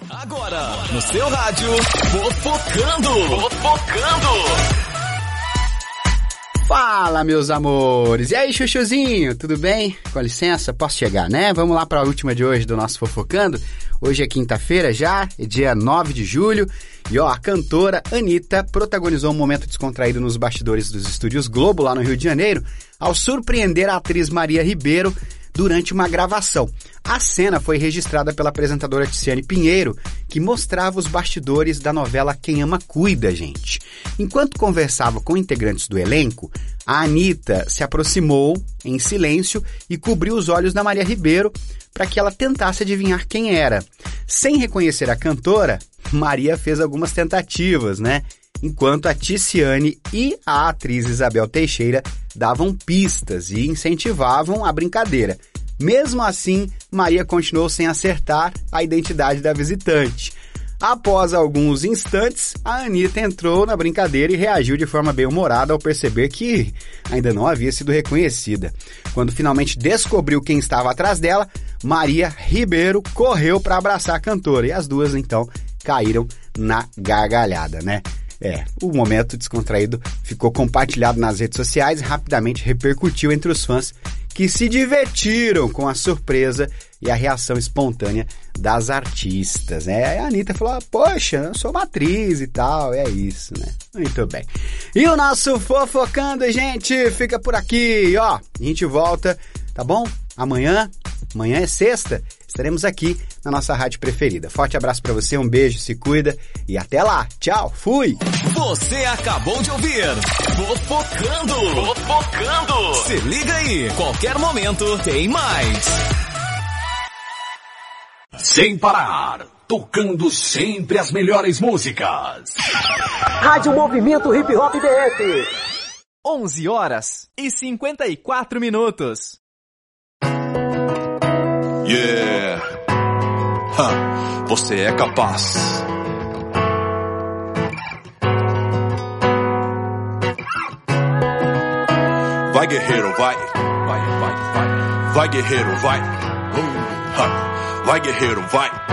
Agora, no seu rádio, Fofocando. Fala, meus amores! E aí, chuchuzinho, tudo bem? Com licença, posso chegar, né? Vamos lá para a última de hoje do nosso Fofocando. Hoje é quinta-feira já, é dia 9 de julho. E ó, a cantora Anitta protagonizou um momento descontraído nos bastidores dos estúdios Globo, lá no Rio de Janeiro, ao surpreender a atriz Maria Ribeiro durante uma gravação. A cena foi registrada pela apresentadora Tiziane Pinheiro, que mostrava os bastidores da novela Quem Ama Cuida, gente. Enquanto conversava com integrantes do elenco, a Anitta se aproximou em silêncio e cobriu os olhos da Maria Ribeiro para que ela tentasse adivinhar quem era. Sem reconhecer a cantora, Maria fez algumas tentativas, né? Enquanto a Tiziane e a atriz Isabel Teixeira davam pistas e incentivavam a brincadeira. Mesmo assim, Maria continuou sem acertar a identidade da visitante. Após alguns instantes, a Anitta entrou na brincadeira e reagiu de forma bem-humorada ao perceber que ainda não havia sido reconhecida. Quando finalmente descobriu quem estava atrás dela, Maria Ribeiro correu para abraçar a cantora e as duas, então, caíram na gargalhada, né? O momento descontraído ficou compartilhado nas redes sociais e rapidamente repercutiu entre os fãs que se divertiram com a surpresa e a reação espontânea das artistas, né? A Anitta falou, poxa, eu sou uma atriz e tal, é isso, né? Muito bem. E o nosso Fofocando, gente, fica por aqui, ó. A gente volta, tá bom? Amanhã é sexta, estaremos aqui na nossa rádio preferida. Forte abraço pra você, um beijo, se cuida e até lá. Tchau, fui! Você acabou de ouvir Fofocando. Se liga aí, qualquer momento tem mais. Sem parar, tocando sempre as melhores músicas. Rádio Movimento Hip Hop DF. 11h54. Yeah. Você é capaz. Vai, guerreiro, vai. Vai, guerreiro, vai. Vai, guerreiro, vai.